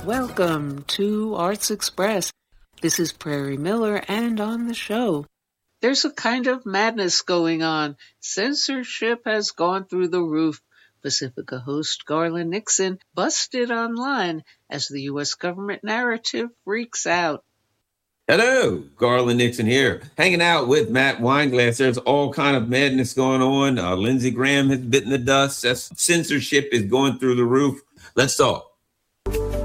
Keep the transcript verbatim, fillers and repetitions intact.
Welcome to Arts Express. This is Prairie Miller, and on the show, there's a kind of madness going on. Censorship has gone through the roof. Pacifica host Garland Nixon busted online as the U S government narrative freaks out. Hello, Garland Nixon here, hanging out with Matt Weinglass. There's all kind of madness going on. Uh, Lindsey Graham has bitten the dust. That's, censorship is going through the roof. Let's talk.